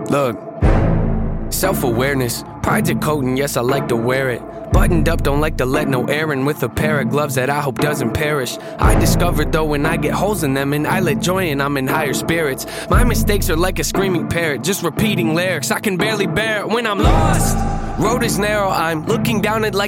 Look, self-awareness, pride's a coat and yes I like to wear it. Buttoned up, don't like to let no air in, with a pair of gloves that I hope doesn't perish. I discovered though when I get holes in them, and I let joy in, I'm in higher spirits. My mistakes are like a screaming parrot, just repeating lyrics I can barely bear it when I'm lost. Road is narrow, I'm looking down it like